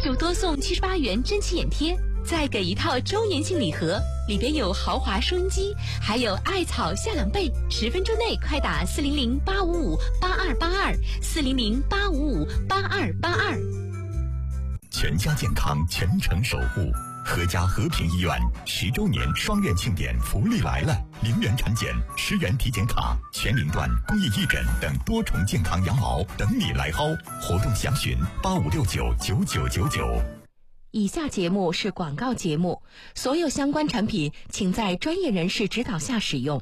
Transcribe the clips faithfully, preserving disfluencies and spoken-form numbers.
就多送七十八元真气眼贴，再给一套周年庆礼盒，里边有豪华收音机，还有艾草夏朗贝。十分钟内快打四零零八五五八二八二四零零八五五八二八二。 全家健康，全程守护。合家和平医院十周年双院庆典福利来了，零元产检、十元体检卡、全龄段公益义诊等多重健康羊毛等你来薅。活动详询八五六九九九九九。 以下节目是广告节目，所有相关产品请在专业人士指导下使用。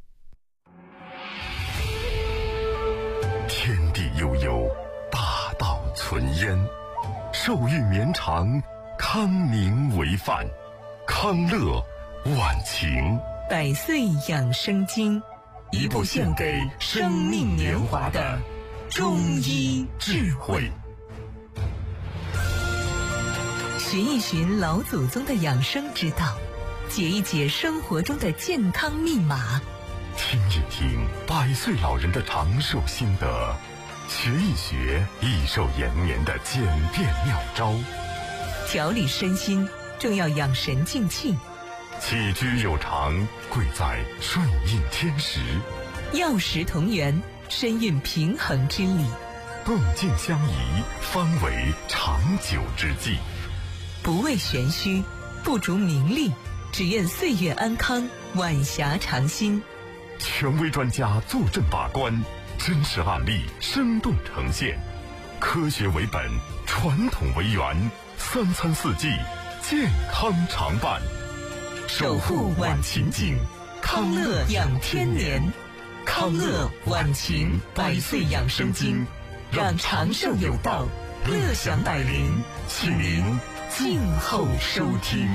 天地悠悠，大道存焉，寿欲绵长，康宁为范，康乐晚晴。 百岁养生经， 一部献给生命年华的中医智慧。 寻一寻老祖宗的养生之道，解一解生活中的健康密码， 听一听百岁老人的长寿心得，学一学益寿延年的简便妙招。 调理身心，正要养神静气。 起居有常，贵在顺应天时。 药食同源，身运平衡之理。 共进相宜，方为长久之计。 不为玄虚，不逐名利，只愿岁月安康，晚霞长新。 权威专家坐镇把关，真实案例生动呈现，科学为本，传统为源，三餐四季健康常伴。 守护晚晴景，康乐养天年。康乐晚晴百岁养生经，让长寿有道，乐享百龄，请您静候收听。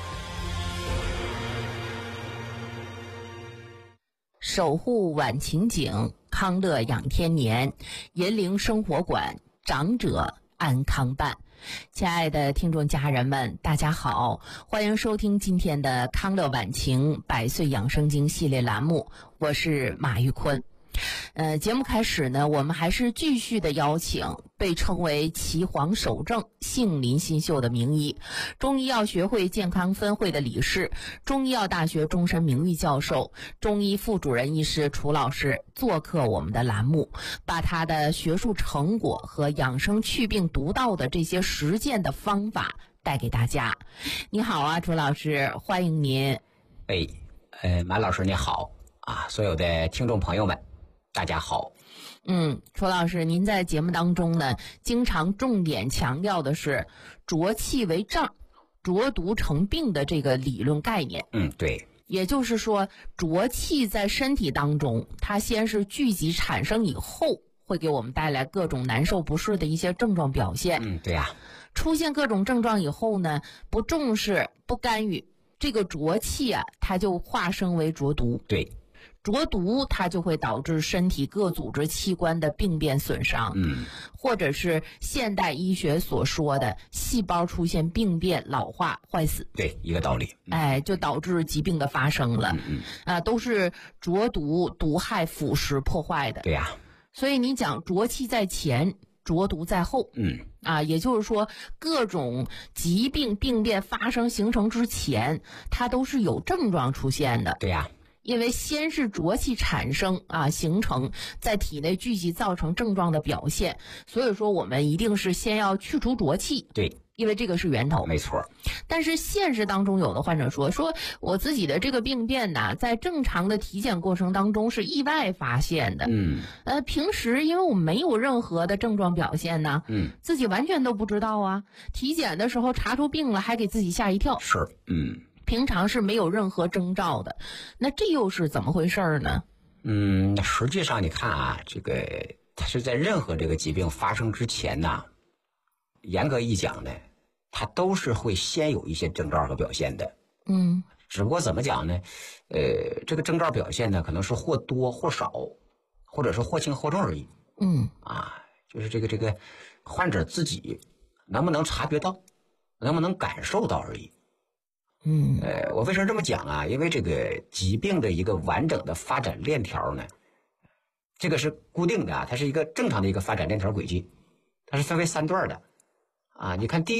守护晚晴景，康乐养天年，银陵生活馆，长者安康办。亲爱的听众家人们，大家好，欢迎收听今天的康乐晚晴百岁养生经系列栏目，我是马玉坤。呃，节目开始呢，我们还是继续的邀请被称为岐黄首正、杏林新秀的名医，中医药学会健康分会的理事，中医药大学终身名誉教授、中医副主任医师楚老师做客我们的栏目，把他的学术成果和养生祛病独到的这些实践的方法带给大家。你好啊，楚老师，欢迎您。 哎，呃，马老师你好啊，所有的听众朋友们大家好。 嗯，楚老师，您在节目当中呢，经常重点强调的是浊气为障，浊毒成病的这个理论概念。 嗯，对。 也就是说，浊气在身体当中，它先是聚集产生以后，会给我们带来各种难受不适的一些症状表现。 嗯，对呀、啊。 出现各种症状以后呢，不重视、不干预，这个浊气啊，它就化生为浊毒。 对。 浊毒它就会导致身体各组织器官的病变损伤， 嗯，或者是现代医学所说的细胞出现病变、老化、坏死。 对，一个道理。 嗯、哎，就导致疾病的发生了。 嗯嗯， 啊，都是浊毒、毒害、腐蚀破坏的。 对呀、啊。 所以你讲浊气在前，浊毒在后。 嗯， 啊，也就是说，各种疾病病变发生形成之前，它都是有症状出现的。 对呀、啊。 因为先是浊气产生啊，形成在体内聚集，造成症状的表现。所以说，我们一定是先要去除浊气。 对， 因为这个是源头。 没错。 但是现实当中，有的患者说，说我自己的这个病变呢，在正常的体检过程当中是意外发现的。 嗯。 呃，平时因为我没有任何的症状表现呢， 嗯， 自己完全都不知道啊。体检的时候查出病了，还给自己吓一跳。 是，嗯。 平常是没有任何征兆的，那这又是怎么回事呢？ 嗯，实际上你看啊，这个它是在任何这个疾病发生之前呢，严格一讲呢，它都是会先有一些征兆和表现的。 嗯， 只不过怎么讲呢？呃，这个征兆表现呢，可能是或多或少，或者是或轻或重而已。 嗯， 啊，就是这个这个患者自己能不能察觉到，能不能感受到而已。 嗯， 呃，我为什么这么讲啊？因为这个疾病的一个完整的发展链条呢，这个是固定的啊，它是一个正常的一个发展链条轨迹，它是分为三段的啊。你看第一